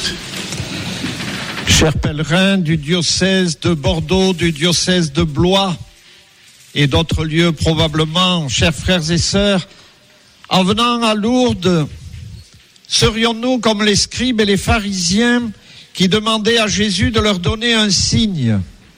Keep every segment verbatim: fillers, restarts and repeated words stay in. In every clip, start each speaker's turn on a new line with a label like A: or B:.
A: Chers pèlerins du diocèse de Bordeaux, du diocèse de Blois et d'autres lieux probablement, chers frères et sœurs, en venant à Lourdes, serions-nous comme les scribes et les pharisiens qui demandaient à Jésus de leur donner un signe?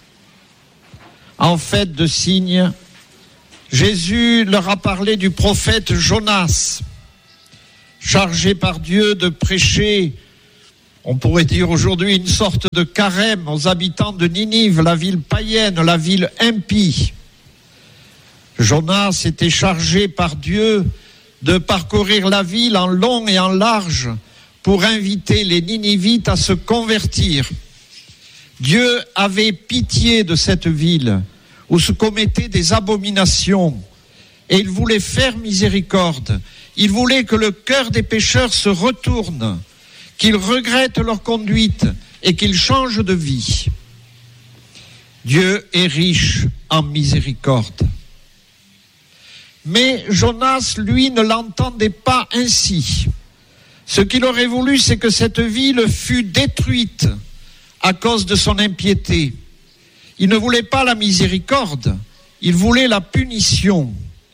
A: En fait de signe, Jésus leur a parlé du prophète Jonas, chargé par Dieu de prêcher, on pourrait dire aujourd'hui une sorte de carême aux habitants de Ninive, la ville païenne, la ville impie. Jonas était chargé par Dieu de parcourir la ville en long et en large pour inviter les Ninivites à se convertir. Dieu avait pitié de cette ville où se commettaient des abominations et il voulait faire miséricorde. Il voulait que le cœur des pécheurs se retourne, qu'ils regrettent leur conduite et qu'ils changent de vie. Dieu est riche en miséricorde. Mais Jonas, lui, ne l'entendait pas ainsi. Ce qu'il aurait voulu, c'est que cette ville fût détruite à cause de son impiété. Il ne voulait pas la miséricorde, il voulait la punition.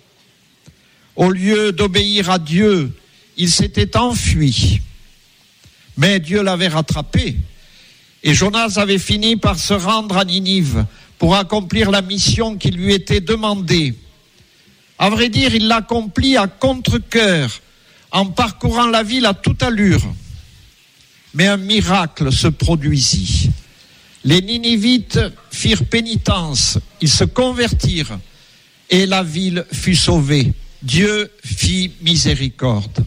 A: Au lieu d'obéir à Dieu, il s'était enfui. Mais Dieu l'avait rattrapé. Et Jonas avait fini par se rendre à Ninive pour accomplir la mission qui lui était demandée. À vrai dire, il l'accomplit à contre-cœur, en parcourant la ville à toute allure. Mais un miracle se produisit. Les Ninivites firent pénitence, ils se convertirent, et la ville fut sauvée. Dieu fit miséricorde.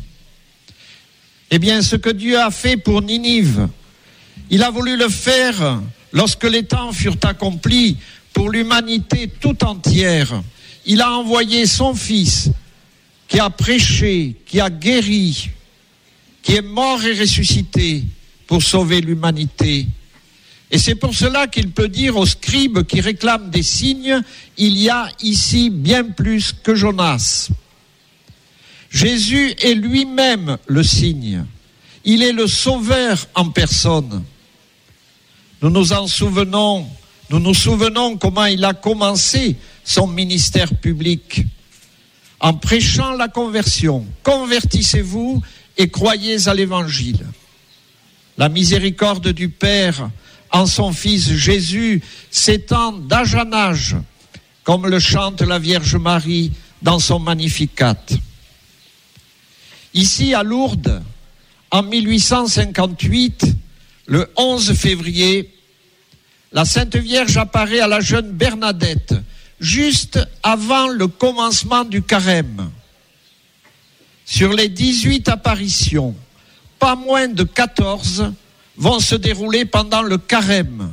A: Eh bien, ce que Dieu a fait pour Ninive, il a voulu le faire lorsque les temps furent accomplis pour l'humanité tout entière. Il a envoyé son Fils qui a prêché, qui a guéri, qui est mort et ressuscité pour sauver l'humanité. Et c'est pour cela qu'il peut dire aux scribes qui réclament des signes, il y a ici bien plus que Jonas. Jésus est lui-même le signe. Il est le sauveur en personne. Nous nous en souvenons, nous nous souvenons comment il a commencé son ministère public en prêchant la conversion. Convertissez-vous et croyez à l'évangile. La miséricorde du Père en son Fils Jésus s'étend d'âge en âge, comme le chante la Vierge Marie dans son Magnificat. Ici à Lourdes, en mille huit cent cinquante-huit, le onze février, la Sainte Vierge apparaît à la jeune Bernadette, juste avant le commencement du carême. Sur les dix-huit apparitions, pas moins de quatorze vont se dérouler pendant le carême.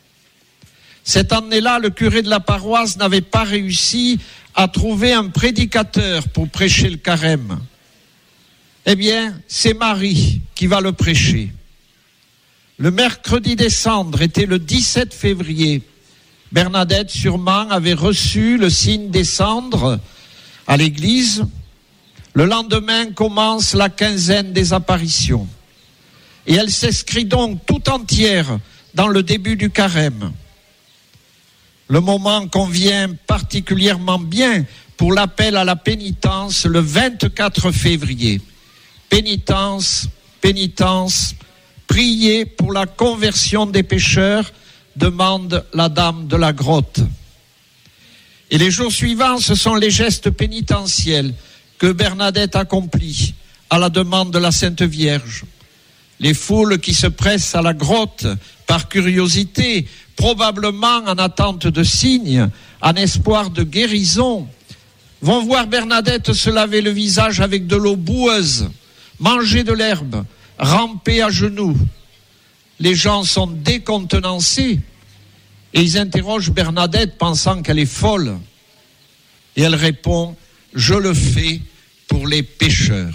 A: Cette année-là, le curé de la paroisse n'avait pas réussi à trouver un prédicateur pour prêcher le carême. Eh bien, c'est Marie qui va le prêcher. Le mercredi des Cendres était le dix-sept février. Bernadette, sûrement, avait reçu le signe des cendres à l'église. Le lendemain commence la quinzaine des apparitions. Et elle s'inscrit donc tout entière dans le début du carême. Le moment convient particulièrement bien pour l'appel à la pénitence le vingt-quatre février. Pénitence, pénitence, priez pour la conversion des pécheurs, demande la dame de la grotte. Et les jours suivants, ce sont les gestes pénitentiels que Bernadette accomplit à la demande de la Sainte Vierge. Les foules qui se pressent à la grotte par curiosité, probablement en attente de signes, en espoir de guérison, vont voir Bernadette se laver le visage avec de l'eau boueuse, manger de l'herbe, ramper à genoux. Les gens sont décontenancés et ils interrogent Bernadette pensant qu'elle est folle. Et elle répond, je le fais pour les pécheurs.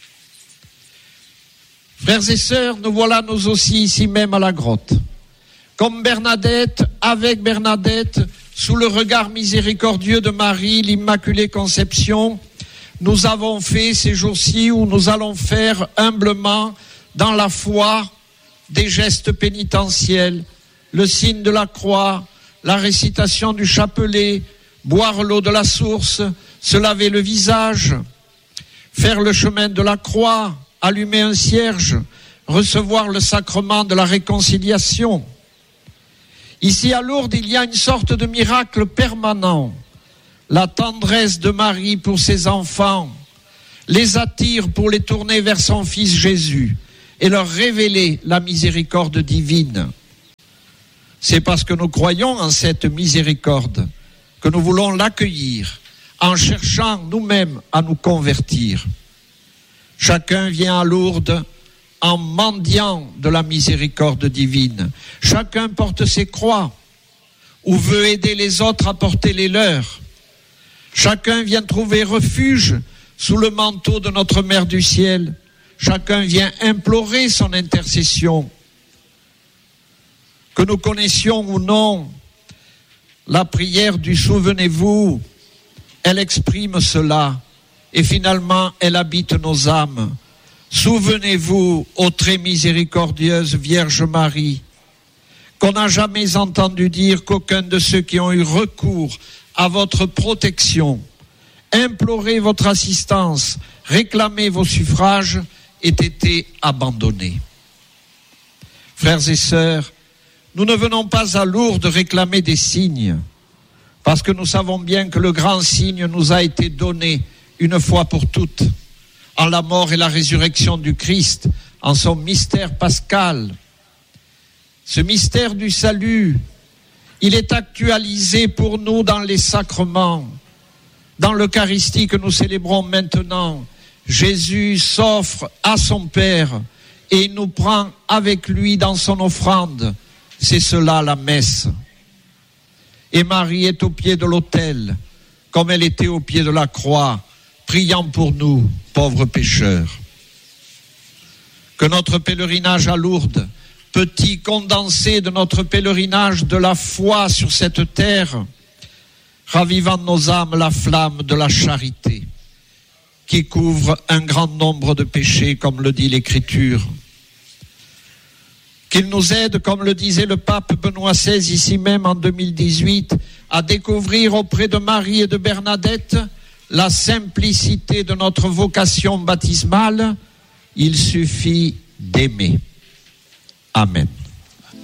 A: Frères et sœurs, nous voilà nous aussi ici même à la grotte. Comme Bernadette, avec Bernadette, sous le regard miséricordieux de Marie, l'Immaculée Conception, nous avons fait ces jours-ci où nous allons faire humblement, dans la foi, des gestes pénitentiels, le signe de la croix, la récitation du chapelet, boire l'eau de la source, se laver le visage, faire le chemin de la croix, allumer un cierge, recevoir le sacrement de la réconciliation. Ici à Lourdes, il y a une sorte de miracle permanent. La tendresse de Marie pour ses enfants les attire pour les tourner vers son Fils Jésus et leur révéler la miséricorde divine. C'est parce que nous croyons en cette miséricorde que nous voulons l'accueillir en cherchant nous-mêmes à nous convertir. Chacun vient à Lourdes en mendiant de la miséricorde divine. Chacun porte ses croix ou veut aider les autres à porter les leurs. Chacun vient trouver refuge sous le manteau de notre Mère du Ciel. Chacun vient implorer son intercession. Que nous connaissions ou non la prière du Souvenez-vous, elle exprime cela et finalement elle habite nos âmes. Souvenez-vous, ô très miséricordieuse Vierge Marie, qu'on n'a jamais entendu dire qu'aucun de ceux qui ont eu recours à votre protection, imploré votre assistance, réclamé vos suffrages, ait été abandonné. Frères et sœurs, nous ne venons pas à Lourdes réclamer des signes, parce que nous savons bien que le grand signe nous a été donné une fois pour toutes, en la mort et la résurrection du Christ, en son mystère pascal. Ce mystère du salut, il est actualisé pour nous dans les sacrements. Dans l'Eucharistie que nous célébrons maintenant, Jésus s'offre à son Père et il nous prend avec lui dans son offrande. C'est cela la messe. Et Marie est au pied de l'autel, comme elle était au pied de la croix, priant pour nous, pauvres pécheurs. Que notre pèlerinage à Lourdes, petit condensé de notre pèlerinage de la foi sur cette terre, ravive en nos âmes la flamme de la charité, qui couvre un grand nombre de péchés, comme le dit l'Écriture. Qu'il nous aide, comme le disait le pape Benoît seize, ici même en deux mille dix-huit, à découvrir auprès de Marie et de Bernadette la simplicité de notre vocation baptismale. Il suffit d'aimer. Amen.